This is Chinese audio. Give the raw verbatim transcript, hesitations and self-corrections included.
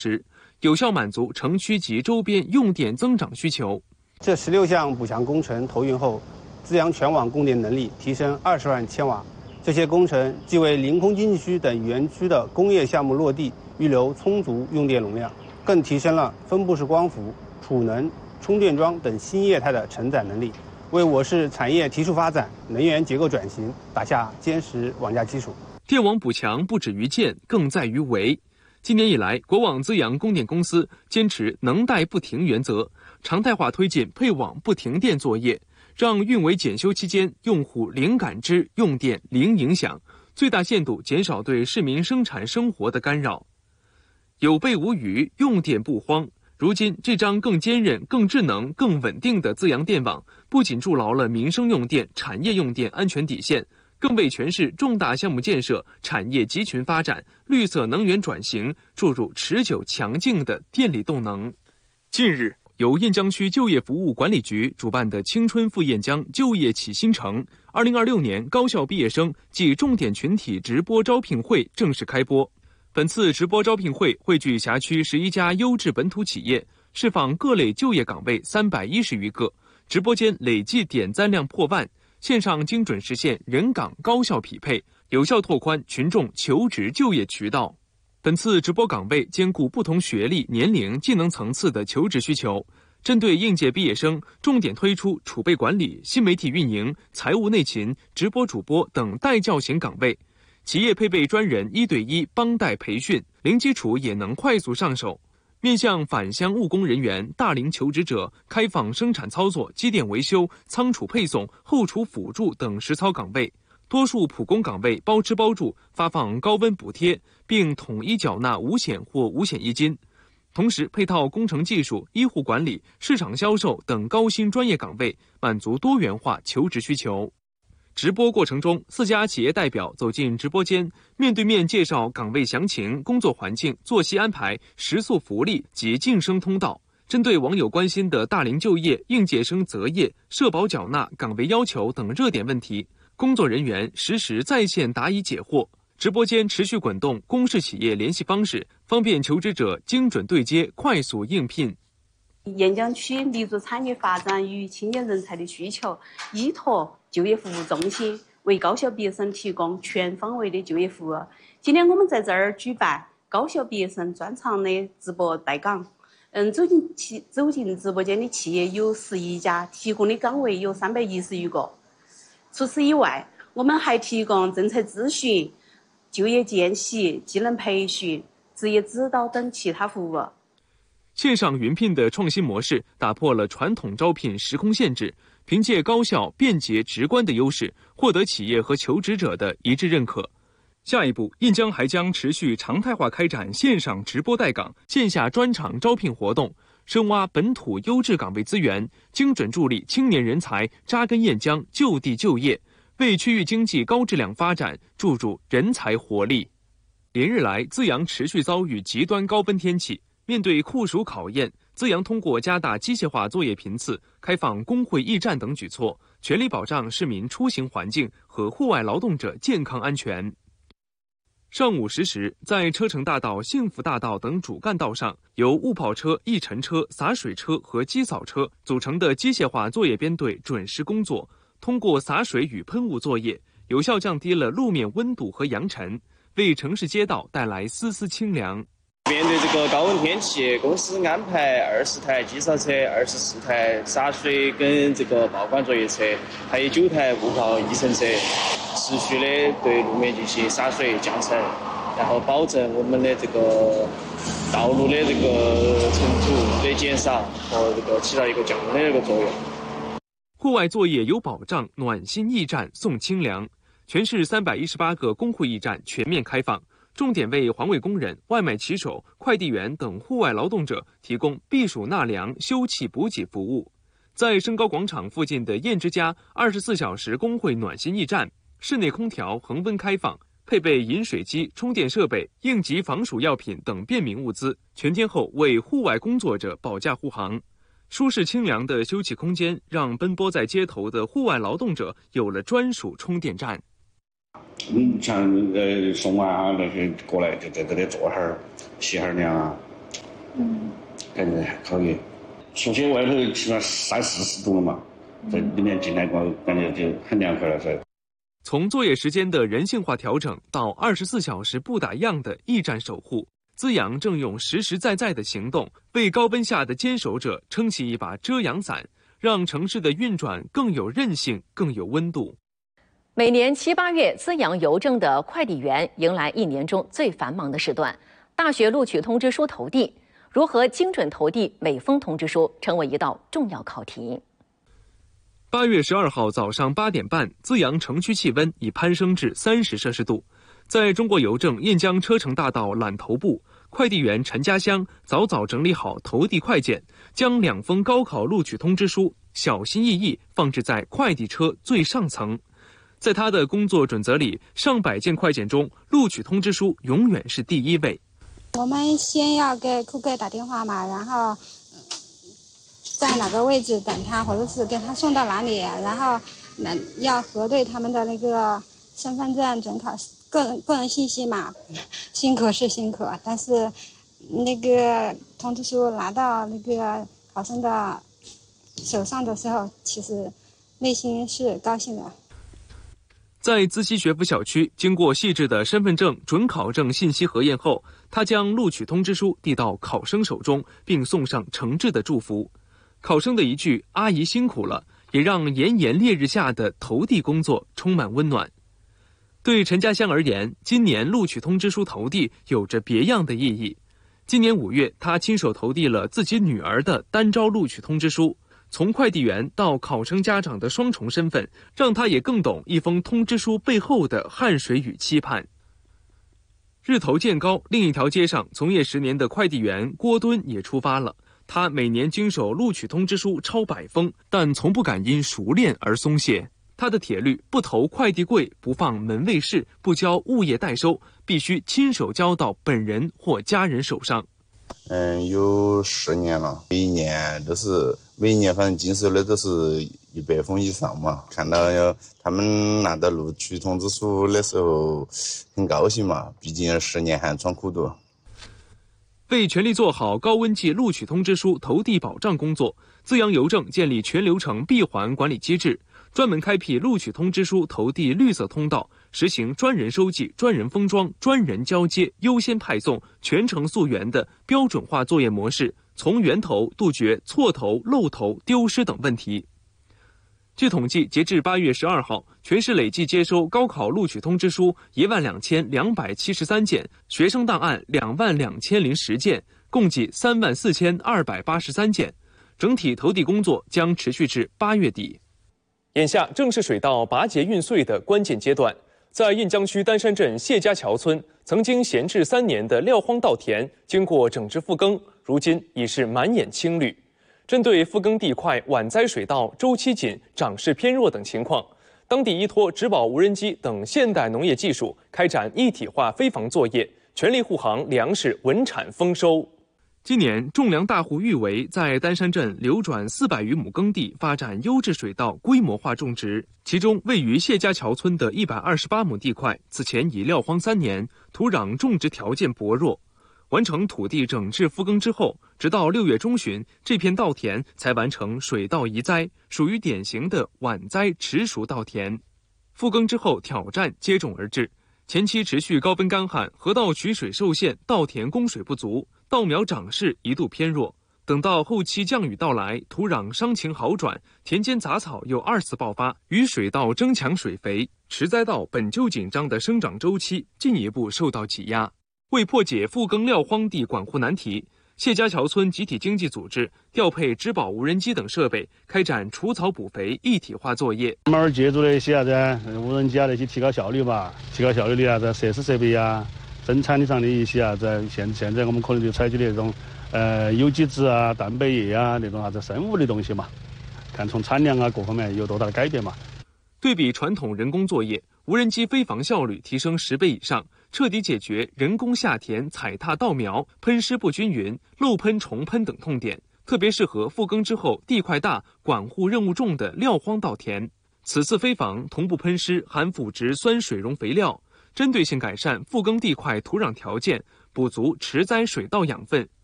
有效满足城区及周边用电增长需求。 这十六项补强工程投运后，资阳全网供电能力提升二十万千瓦。这些工程既为临空经济区等园区的工业项目落地预留充足用电容量，更提升了分布式光伏、储能、充电桩等新业态的承载能力，为我市产业提速发展、能源结构转型打下坚实网架基础。 电网补强不止于建，更在于维。今年以来，国网资阳供电公司坚持能带不停原则，常态化推进配网不停电作业，让运维检修期间用户零感知，用电零影响，最大限度减少对市民生产生活的干扰。有备无虞，用电不慌。如今，这张更坚韧、更智能、更稳定的资阳电网，不仅筑牢了民生用电、产业用电安全底线，更为全市重大项目建设、产业集群发展、绿色能源转型注入持久强劲的电力动能。近日，由雁江区就业服务管理局主办的青春赴雁江就业启新城二零二六年高校毕业生暨重点群体直播招聘会正式开播。本次直播招聘会汇聚辖区十一家优质本土企业，释放各类就业岗位三百一十余个，直播间累计点赞量破万，线上精准实现人岗高效匹配，有效拓宽群众求职就业渠道。本次直播岗位兼顾不同学历、年龄、技能层次的求职需求，针对应届毕业生，重点推出储备管理、新媒体运营、财务内勤、直播主播等带教型岗位。企业配备专人一对一帮带培训，零基础也能快速上手。面向返乡务工人员、大龄求职者，开放生产操作、机电维修、仓储配送、后厨辅助等实操岗位。多数普工岗位包吃包住，发放高温补贴，并统一缴纳五险或五险一金。同时，配套工程技术、医护管理、市场销售等高薪专业岗位，满足多元化求职需求。直播过程中，四家企业代表走进直播间，面对面介绍岗位详情、工作环境、作息安排、食宿福利及晋升通道。针对网友关心的大龄就业、应届生择业、社保缴纳、岗位要求等热点问题，工作人员实时在线答疑解惑。直播间持续滚动公示企业联系方式，方便求职者精准对接、快速应聘。 雁江区立足产业发展与青年人才的需求，依托就业服务中心，为高校毕业生提供全方位的就业服务。今天我们在这儿举办高校毕业生专场的直播带岗。嗯，走进企走进直播间的企业有十一家，提供的岗位有三百一十余个。除此以外，我们还提供政策咨询、就业见习、技能培训、职业指导等其他服务。 线上云聘的创新模式打破了传统招聘时空限制，凭借高效、便捷、直观的优势，获得企业和求职者的一致认可。下一步，雁江还将持续常态化开展线上直播带岗、线下专场招聘活动，深挖本土优质岗位资源，精准助力青年人才扎根雁江、就地就业，为区域经济高质量发展注入人才活力。连日来，资阳持续遭遇极端高温天气。面对酷暑考验，资阳通过加大机械化作业频次、开放工会驿站等举措，全力保障市民出行环境和户外劳动者健康安全。上午十时，在车城大道、幸福大道等主干道上，由雾炮车、一尘车、洒水车和机扫车组成的机械化作业编队准时工作，通过洒水与喷雾作业，有效降低了路面温度和扬尘，为城市街道带来丝丝清凉。 面对这个高温天气，公司安排二十台机扫车、二十四台洒水跟这个报管作业车，还有九台雾炮一尘车，持续的对路面进行洒水降尘，然后保证我们的这个道路的这个尘土的减少和这个起到一个降温的一个作用。 户外作业有保障，暖心驿站送清凉。全市三百一十八个工会驿站全面开放。重点为环卫工人、外卖骑手、快递员等户外劳动者提供避暑纳凉、休憩补给服务。在升高广场附近的燕之家二十四小时工会暖心驿站，室内空调恒温开放，配备饮水机、充电设备、应急防暑药品等便民物资，全天候为户外工作者保驾护航。舒适清凉的休憩空间，让奔波在街头的户外劳动者有了专属充电站。 嗯，像呃送完啊那些过来就在这里坐会儿、洗会儿凉啊， 嗯， 感觉还可以。出去外头起码三四十度了嘛，在里面进来我感觉就很凉快了噻。 从作业时间的人性化调整到二十四小时不打烊的驿站守护，资阳正用实实在在的行动为高温下的坚守者撑起一把遮阳伞，让城市的运转更有韧性，更有温度。 每年七八月，资阳邮政的快递员迎来一年中最繁忙的时段，大学录取通知书投递，如何精准投递每封通知书，成为一道重要考题。 八月十二号早上八点半，资阳城区气温已攀升至三十摄氏度。在中国邮政燕江车城大道揽投部，快递员陈家香早早整理好投递快件，将两封高考录取通知书小心翼翼放置在快递车最上层。在他的工作准则里，上百件快件中，录取通知书永远是第一位。 我们先要给顾客打电话嘛，然后在哪个位置等他，或者是给他送到哪里，然后要核对他们的那个身份证、准考个人个人信息嘛。辛苦是辛苦，但是那个通知书拿到那个考生的手上的时候，其实内心是高兴的。 在资西学府小区，经过细致的身份证、准考证信息核验后，他将录取通知书递到考生手中，并送上诚挚的祝福。考生的一句“阿姨辛苦了”，也让炎炎烈日下的投递工作充满温暖。对陈家香而言，今年录取通知书投递有着别样的意义。今年五月，他亲手投递了自己女儿的单招录取通知书。从快递员到考生家长的双重身份，让他也更懂一封通知书背后的汗水与期盼。日头渐高，另一条街上，从业十年的快递员郭敦也出发了。他每年经手录取通知书超百封，但从不敢因熟练而松懈。他的铁律：不投快递柜，不放门卫室，不交物业代收，必须亲手交到本人或家人手上。 嗯，有十年了，每一年都是，每一年反正经手的都是一百封以上嘛。看到有他们拿到录取通知书的时候，很高兴嘛，毕竟十年寒窗苦读。 为全力做好高温季录取通知书投递保障工作，资阳邮政建立全流程闭环管理机制，专门开辟录取通知书投递绿色通道，实行专人收寄、专人封装、专人交接、优先派送、全程溯源的标准化作业模式，从源头杜绝错投、漏投、丢失等问题。据统计，截至八月十二号，全市累计接收高考录取通知书一万两千两百七十三件，学生档案两万两千零十件，共计三万四千二百八十三件。整体投递工作将持续至八月底。眼下正是水稻拔节运穗的关键阶段，在鄞江区丹山镇谢家桥村，曾经闲置三年的撂荒稻田，经过整治复耕，如今已是满眼青绿。针对复耕地块晚栽水稻、周期紧、长势偏弱等情况，当地依托植保无人机等现代农业技术，开展一体化飞防作业，全力护航粮食稳产丰收。今年，种粮大户郁维在丹山镇流转四百余亩耕地，发展优质水稻规模化种植。其中，位于谢家桥村的一百二十八亩地块，此前已撂荒三年，土壤种植条件薄弱。完成土地整治复耕之后，直到六月中旬，这片稻田才完成水稻移栽，属于典型的晚栽迟熟稻田。复耕之后，挑战接踵而至。前期持续高温干旱，河道取水受限，稻田供水不足，稻苗长势一度偏弱。等到后期降雨到来，土壤伤情好转，田间杂草又二次爆发，与水稻争抢水肥，迟栽稻本就紧张的生长周期进一步受到挤压。为破解复耕撂荒地管护难题，谢家桥村集体经济组织调配植保无人机等设备，开展除草补肥一体化作业。 慢慢借助那些啥子无人机啊那些提高效率吧，提高效率的啥子设施设备啊，生产力上的一些啥子，现现在我们可能就采取那种呃有机质啊、蛋白液啊那种啥子生物的东西嘛，看从产量啊各方面有多大的改变嘛。 对比传统人工作业，无人机飞防效率提升十倍以上，彻底解决人工下田踩踏稻苗、喷施不均匀、漏喷重喷等痛点，特别适合复耕之后地块大、管护任务重的撂荒稻田。此次飞防同步喷施含腐殖酸水溶肥料，针对性改善复耕地块土壤条件，补足迟栽水稻养分，